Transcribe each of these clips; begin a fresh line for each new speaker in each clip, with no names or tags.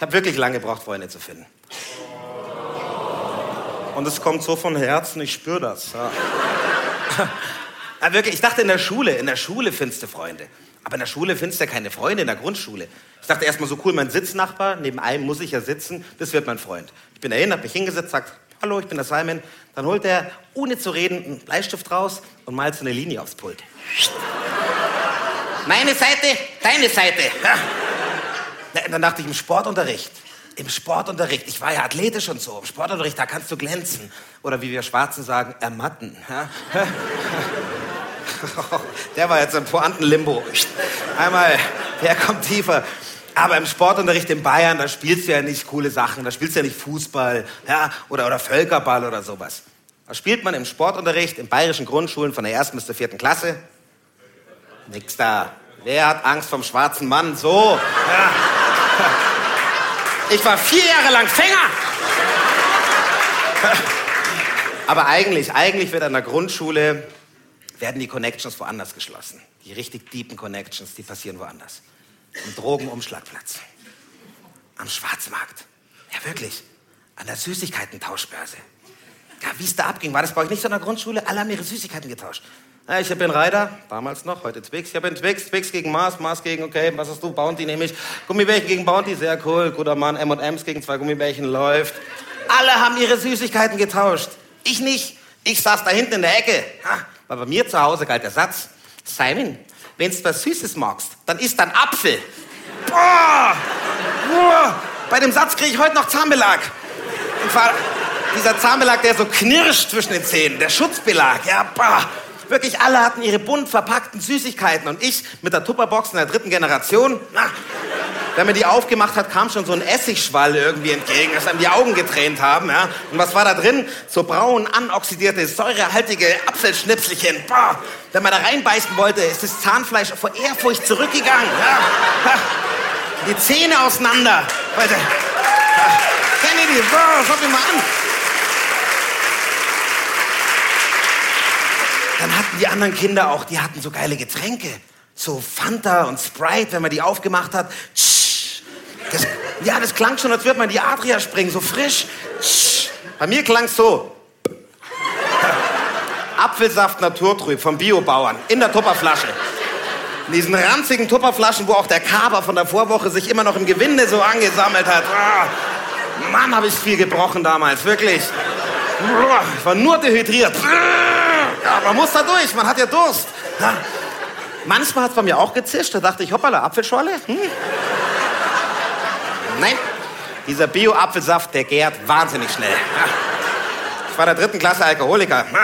Ich habe wirklich lange gebraucht, Freunde zu finden. Und es kommt so von Herzen, ich spüre das. Ja. Ja, wirklich, ich dachte in der Schule findest du Freunde. Aber in der Schule findest du ja keine Freunde, in der Grundschule. Ich dachte erstmal so cool, mein Sitznachbar, neben einem muss ich ja sitzen, das wird mein Freund. Ich bin dahin, hab mich hingesetzt, sagt, hallo, ich bin der Simon. Dann holt er, ohne zu reden, einen Bleistift raus und malt so eine Linie aufs Pult. Meine Seite, deine Seite. Ja. Dann dachte ich, im Sportunterricht, ich war ja athletisch und so, im Sportunterricht, da kannst du glänzen. Oder wie wir Schwarzen sagen, ermatten. Ja. Der war jetzt im Pointenlimbo. Einmal, der kommt tiefer. Aber im Sportunterricht in Bayern, da spielst du ja nicht coole Sachen, da spielst du ja nicht Fußball, ja, oder Völkerball oder sowas. Da spielt man im Sportunterricht in bayerischen Grundschulen von der 1. bis zur 4. Klasse. Nix da. Wer hat Angst vom schwarzen Mann? So. Ja. Ich war 4 Jahre lang Fänger. Aber eigentlich wird an der Grundschule, werden die Connections woanders geschlossen. Die richtig deepen Connections, die passieren woanders. Am Drogenumschlagplatz. Am Schwarzmarkt. Ja, wirklich. An der Süßigkeiten-Tauschbörse. Ja, wie es da abging, war das bei euch nicht so in der Grundschule? Alle haben ihre Süßigkeiten getauscht. Ja, ich habe einen Reiter, damals noch, heute Twix. Ich habe einen Twix gegen Mars, Mars gegen, okay, was hast du? Bounty nehme ich. Gummibärchen gegen Bounty, sehr cool, guter Mann. M&M's gegen 2 Gummibärchen, läuft. Alle haben ihre Süßigkeiten getauscht. Ich nicht. Ich saß da hinten in der Ecke. Ja, weil bei mir zu Hause galt der Satz, Simon, wenn du was Süßes magst, dann isst ein Apfel. Boah! Boah! Bei dem Satz kriege ich heute noch Zahnbelag. Und zwar dieser Zahnbelag, der so knirscht zwischen den Zähnen, der Schutzbelag. Ja, boah! Wirklich, alle hatten ihre bunt verpackten Süßigkeiten. Und ich mit der Tupperbox in der 3. Generation, na, wenn man die aufgemacht hat, kam schon so ein Essigschwall irgendwie entgegen, dass einem die Augen getränt haben. Ja. Und was war da drin? So braun, anoxidierte, säurehaltige Apfelschnipselchen. Boah. Wenn man da reinbeißen wollte, ist das Zahnfleisch vor Ehrfurcht zurückgegangen. Ja. Die Zähne auseinander. Leute. Ja. Kennt ihr die? Boah, schaut mir mal an. Dann hatten die anderen Kinder auch, die hatten so geile Getränke. So Fanta und Sprite, wenn man die aufgemacht hat. Das klang schon, als würde man die Adria springen, so frisch. Bei mir klang es so. Apfelsaft naturtrüb vom Biobauern in der Tupperflasche. In diesen ranzigen Tupperflaschen, wo auch der Kaber von der Vorwoche sich immer noch im Gewinde so angesammelt hat. Oh, Mann, habe ich viel gebrochen damals, wirklich. Ich war nur dehydriert. Ja, man muss da durch, man hat ja Durst. Ja. Manchmal hat es bei mir auch gezischt, da dachte ich, hoppala, Apfelschorle? Nein, dieser Bio-Apfelsaft, der gärt wahnsinnig schnell. Ja. Ich war in der 3. Klasse Alkoholiker. Ja.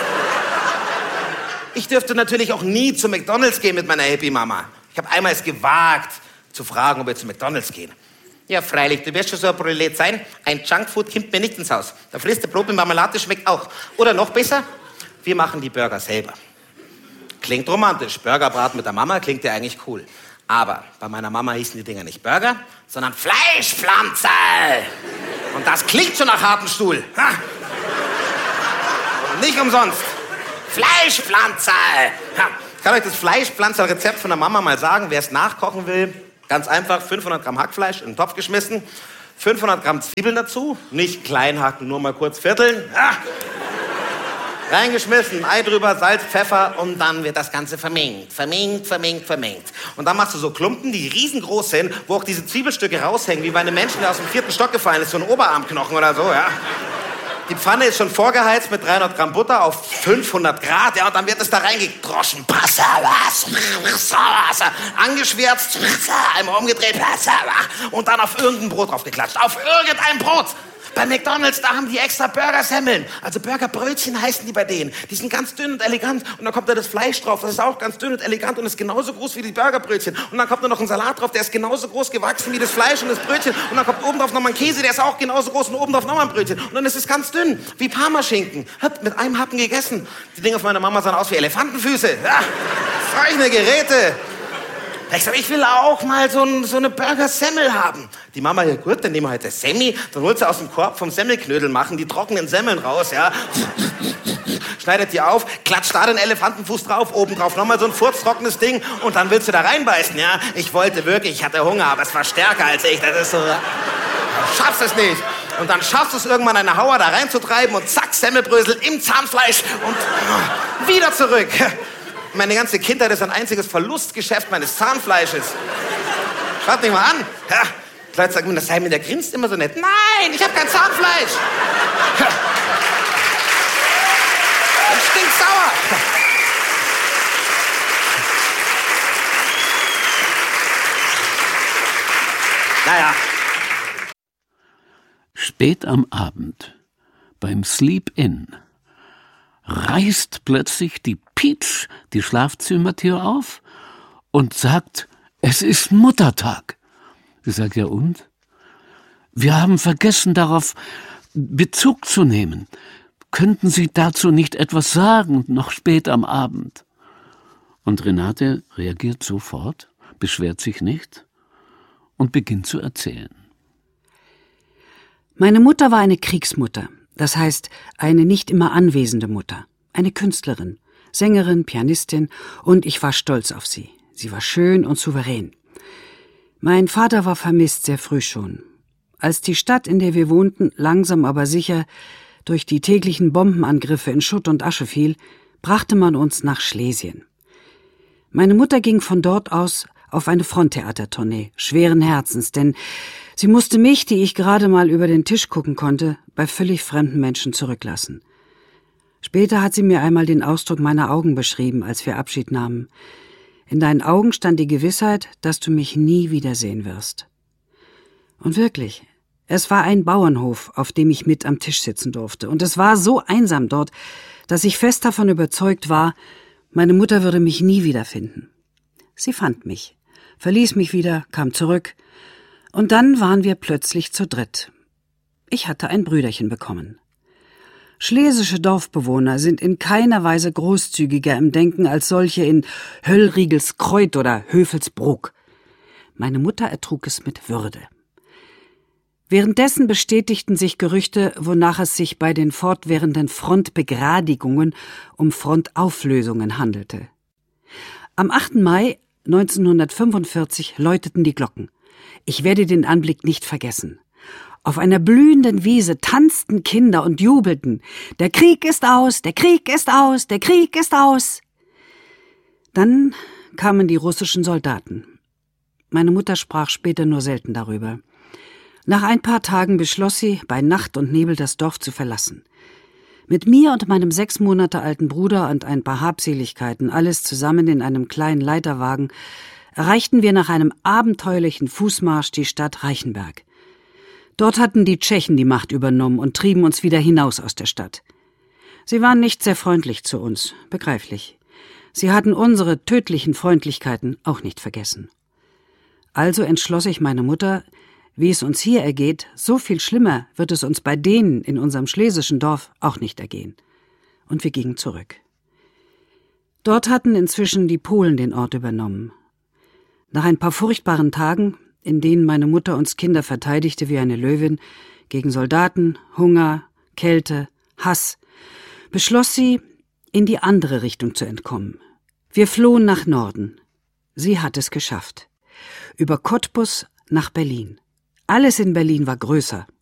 Ich dürfte natürlich auch nie zu McDonald's gehen mit meiner Hippie-Mama. Ich habe einmal es gewagt, zu fragen, ob wir zu McDonald's gehen. Ja, freilich, du wirst schon so ein Prolet sein. Ein Junkfood kommt mir nicht ins Haus. Da frisst du Brot mit Marmelade, schmeckt auch. Oder noch besser, wir machen die Burger selber. Klingt romantisch. Burgerbraten mit der Mama klingt ja eigentlich cool. Aber bei meiner Mama hießen die Dinger nicht Burger, sondern Fleischpflanze. Und das klingt schon nach hartem Stuhl. Ha? Nicht umsonst. Fleischpflanze. Ha. Ich kann euch das Fleischpflanzer-Rezept von der Mama mal sagen. Wer es nachkochen will, ganz einfach, 500 Gramm Hackfleisch in den Topf geschmissen, 500 Gramm Zwiebeln dazu, nicht klein hacken, nur mal kurz vierteln. Ha. Reingeschmissen, Ei drüber, Salz, Pfeffer und dann wird das Ganze vermengt. Und dann machst du so Klumpen, die riesengroß sind, wo auch diese Zwiebelstücke raushängen, wie bei einem Menschen, der aus dem 4. Stock gefallen ist, so ein Oberarmknochen oder so, ja. Die Pfanne ist schon vorgeheizt mit 300 Gramm Butter auf 500 Grad, ja, und dann wird es da reingedroschen. Angeschwärzt, einmal umgedreht, und dann auf irgendein Brot draufgeklatscht. Auf irgendein Brot! Bei McDonald's, da haben die extra Burgersemmeln. Also Burgerbrötchen heißen die bei denen. Die sind ganz dünn und elegant. Und dann kommt da das Fleisch drauf. Das ist auch ganz dünn und elegant und ist genauso groß wie die Burgerbrötchen. Und dann kommt da noch ein Salat drauf, der ist genauso groß gewachsen wie das Fleisch und das Brötchen. Und dann kommt oben drauf nochmal ein Käse, der ist auch genauso groß und oben drauf nochmal ein Brötchen. Und dann ist es ganz dünn, wie Parmaschinken. Hat mit einem Happen gegessen. Die Dinger von meiner Mama sahen aus wie Elefantenfüße. Ja, solche Geräte. Ich sag, ich will auch mal so eine Burger-Semmel haben. Die Mama, ja gut, dann nehmen wir halt das Semmi, dann holt sie aus dem Korb vom Semmelknödel machen, die trockenen Semmeln raus, ja. schneidet die auf, klatscht da den Elefantenfuß drauf, oben drauf nochmal so ein furztrockenes Ding und dann willst du da reinbeißen, ja? Ich wollte wirklich, ich hatte Hunger, aber es war stärker als ich. Das ist so, du schaffst es nicht. Und dann schaffst du es irgendwann, eine Hauer da reinzutreiben und zack, Semmelbrösel im Zahnfleisch und wieder zurück. Meine ganze Kindheit ist ein einziges Verlustgeschäft meines Zahnfleisches. Schaut mich mal an. Ja, Leute sagen mir, das sei mir, der grinst immer so nett. Nein, ich habe kein Zahnfleisch. Das stinkt sauer. Naja.
Spät am Abend, beim Sleep-In, reißt plötzlich die Peach die Schlafzimmertür auf und sagt, es ist Muttertag. Ich sage, ja und? Wir haben vergessen, darauf Bezug zu nehmen. Könnten Sie dazu nicht etwas sagen, noch spät am Abend? Und Renate reagiert sofort, beschwert sich nicht und beginnt zu erzählen.
Meine Mutter war eine Kriegsmutter, das heißt eine nicht immer anwesende Mutter, eine Künstlerin, Sängerin, Pianistin, und ich war stolz auf sie. Sie war schön und souverän. Mein Vater war vermisst, sehr früh schon. Als die Stadt, in der wir wohnten, langsam aber sicher durch die täglichen Bombenangriffe in Schutt und Asche fiel, brachte man uns nach Schlesien. Meine Mutter ging von dort aus auf eine Fronttheatertournee, schweren Herzens, denn sie musste mich, die ich gerade mal über den Tisch gucken konnte, bei völlig fremden Menschen zurücklassen. Später hat sie mir einmal den Ausdruck meiner Augen beschrieben, als wir Abschied nahmen. In deinen Augen stand die Gewissheit, dass du mich nie wiedersehen wirst. Und wirklich, es war ein Bauernhof, auf dem ich mit am Tisch sitzen durfte. Und es war so einsam dort, dass ich fest davon überzeugt war, meine Mutter würde mich nie wiederfinden. Sie fand mich, verließ mich wieder, kam zurück. Und dann waren wir plötzlich zu dritt. Ich hatte ein Brüderchen bekommen. Schlesische Dorfbewohner sind in keiner Weise großzügiger im Denken als solche in Höllriegelskreuth oder Höfelsbruck. Meine Mutter ertrug es mit Würde. Währenddessen bestätigten sich Gerüchte, wonach es sich bei den fortwährenden Frontbegradigungen um Frontauflösungen handelte. Am 8. Mai 1945 läuteten die Glocken. Ich werde den Anblick nicht vergessen. Auf einer blühenden Wiese tanzten Kinder und jubelten. Der Krieg ist aus, der Krieg ist aus, der Krieg ist aus. Dann kamen die russischen Soldaten. Meine Mutter sprach später nur selten darüber. Nach ein paar Tagen beschloss sie, bei Nacht und Nebel das Dorf zu verlassen. Mit mir und meinem 6 Monate alten Bruder und ein paar Habseligkeiten, alles zusammen in einem kleinen Leiterwagen, erreichten wir nach einem abenteuerlichen Fußmarsch die Stadt Reichenberg. Dort hatten die Tschechen die Macht übernommen und trieben uns wieder hinaus aus der Stadt. Sie waren nicht sehr freundlich zu uns, begreiflich. Sie hatten unsere tödlichen Freundlichkeiten auch nicht vergessen. Also entschloss ich meine Mutter, wie es uns hier ergeht, so viel schlimmer wird es uns bei denen in unserem schlesischen Dorf auch nicht ergehen. Und wir gingen zurück. Dort hatten inzwischen die Polen den Ort übernommen. Nach ein paar furchtbaren Tagen, in denen meine Mutter uns Kinder verteidigte wie eine Löwin, gegen Soldaten, Hunger, Kälte, Hass, beschloss sie, in die andere Richtung zu entkommen. Wir flohen nach Norden. Sie hat es geschafft. Über Cottbus nach Berlin. Alles in Berlin war größer,